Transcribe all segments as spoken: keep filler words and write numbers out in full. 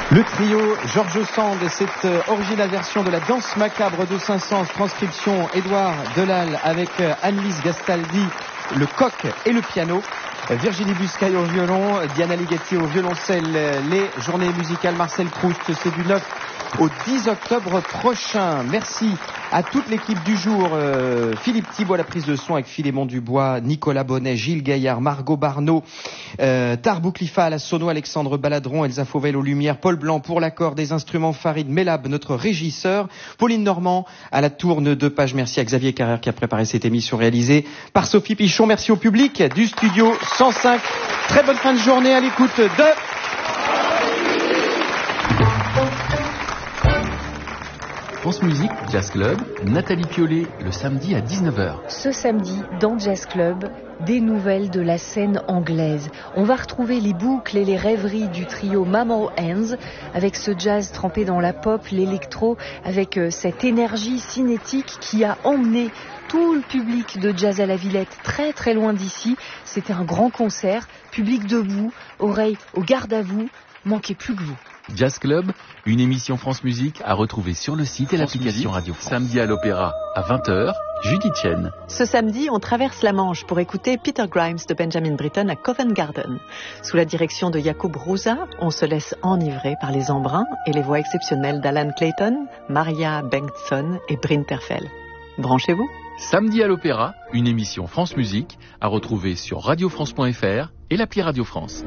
Le trio Georges Sand, cette originale version de la danse macabre de Saint-Saëns, transcription Édouard Delal avec Annelise Gastaldi, le coq et le piano. Virginie Buscaille au violon, Diana Ligeti au violoncelle. Les journées musicales Marcel Proust, c'est du neuf au dix octobre prochain. Merci à toute l'équipe du jour. Euh, Philippe Thibault à la prise de son avec Philémon Dubois, Nicolas Bonnet, Gilles Gaillard, Margot Barneau, euh, Tarbou Clifa à la sono, Alexandre Baladron, Elsa Fauvel aux lumières, Paul Blanc pour l'accord des instruments, Farid Melab, notre régisseur, Pauline Normand à la tourne de page. Merci à Xavier Carrère qui a préparé cette émission réalisée par Sophie Pichon. Merci au public du studio cent cinq. Très bonne fin de journée à l'écoute de... France Musique, Jazz Club, Nathalie Piolet, le samedi à dix-neuf heures. Ce samedi, dans Jazz Club, des nouvelles de la scène anglaise. On va retrouver les boucles et les rêveries du trio Mammal Hands, avec ce jazz trempé dans la pop, l'électro, avec cette énergie cinétique qui a emmené tout le public de Jazz à la Villette très très loin d'ici. C'était un grand concert, public debout, oreilles au garde à vous, manquez plus que vous. Jazz Club, une émission France Musique à retrouver sur le site et l'application Radio France. Samedi à l'Opéra, à vingt heures, Judith Chen. Ce samedi, on traverse la Manche pour écouter Peter Grimes de Benjamin Britten à Covent Garden. Sous la direction de Jakub Hrusa, on se laisse enivrer par les embruns et les voix exceptionnelles d'Alan Clayton, Maria Bengtsson et Bryn Terfel. Branchez-vous. Samedi à l'Opéra, une émission France Musique à retrouver sur radio france point f r et l'appli Radio France.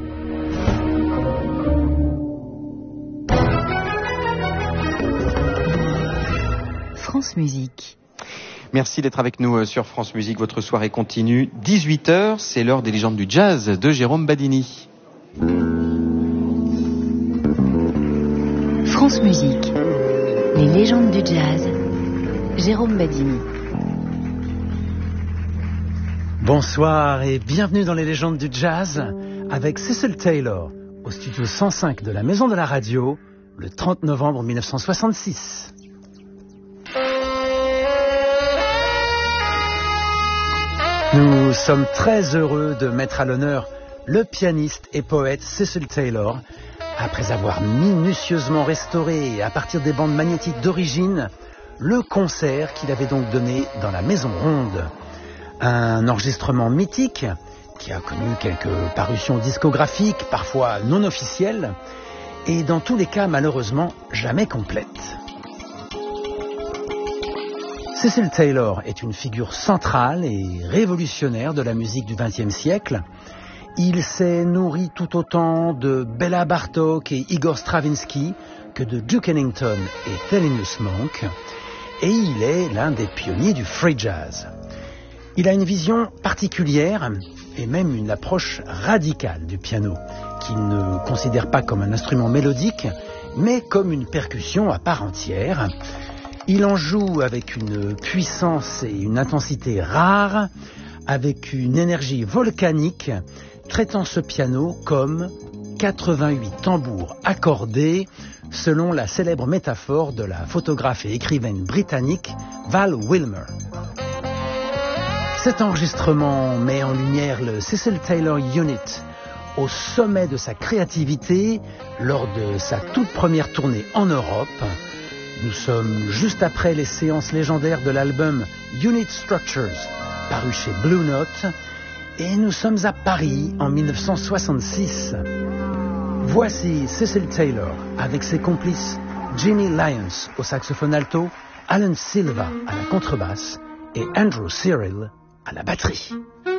France Musique. Merci d'être avec nous sur France Musique. Votre soirée continue. dix-huit heures, c'est l'heure des légendes du jazz de Jérôme Badini. France Musique. Les légendes du jazz. Jérôme Badini. Bonsoir et bienvenue dans les légendes du jazz avec Cecil Taylor au studio cent cinq de la Maison de la Radio le trente novembre mille neuf cent soixante-six. Nous sommes très heureux de mettre à l'honneur le pianiste et poète Cecil Taylor, après avoir minutieusement restauré à partir des bandes magnétiques d'origine le concert qu'il avait donc donné dans la Maison Ronde. Un enregistrement mythique qui a connu quelques parutions discographiques, parfois non officielles, et dans tous les cas malheureusement jamais complètes. Cecil Taylor est une figure centrale et révolutionnaire de la musique du vingtième siècle. Il s'est nourri tout autant de Béla Bartók et Igor Stravinsky que de Duke Ellington et Thelonious Monk, et il est l'un des pionniers du free jazz. Il a une vision particulière et même une approche radicale du piano, qu'il ne considère pas comme un instrument mélodique, mais comme une percussion à part entière. Il en joue avec une puissance et une intensité rares, avec une énergie volcanique, traitant ce piano comme quatre-vingt-huit tambours accordés, selon la célèbre métaphore de la photographe et écrivaine britannique Val Wilmer. Cet enregistrement met en lumière le Cecil Taylor Unit au sommet de sa créativité lors de sa toute première tournée en Europe. Nous sommes juste après les séances légendaires de l'album Unit Structures, paru chez Blue Note, et nous sommes à Paris en mille neuf cent soixante-six. Voici Cecil Taylor avec ses complices Jimmy Lyons au saxophone alto, Alan Silva à la contrebasse et Andrew Cyril à la batterie.